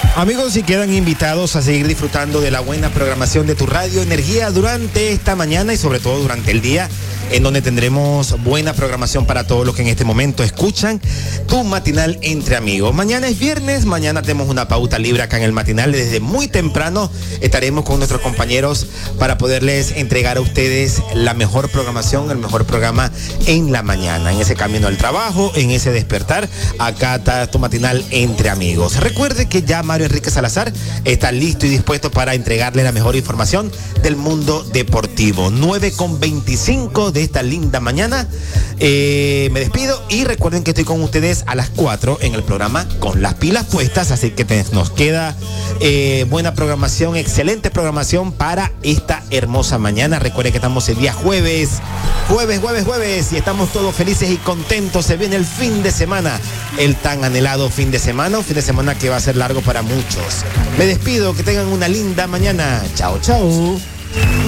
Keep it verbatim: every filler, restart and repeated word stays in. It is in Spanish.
Amigos, y quedan invitados a seguir disfrutando de la buena programación de tu Radio Energía durante esta mañana y sobre todo durante el día, en donde tendremos buena programación para todos los que en este momento escuchan tu matinal Entre Amigos. Mañana es viernes, mañana tenemos una pauta libre acá en el matinal. Desde muy temprano estaremos con nuestros compañeros para poderles entregar a ustedes la mejor programación, el mejor programa en la mañana, en ese camino al trabajo, en ese despertar. Acá está tu matinal Entre Amigos. Recuerde que ya Mario Enrique Salazar está listo y dispuesto para entregarle la mejor información del mundo deportivo. nueve con veinticinco de esta linda mañana. Eh, me despido y recuerden que estoy con ustedes a las cuatro en el programa Con las Pilas Puestas, así que te, nos queda eh, buena programación, excelente programación para esta hermosa mañana. Recuerden que estamos el día jueves, jueves, jueves, jueves y estamos todos felices y contentos. Se viene el fin de semana, el tan anhelado fin de semana, un fin de semana que va a ser largo para muchos. Me despido, que tengan una linda mañana. Chao, chao.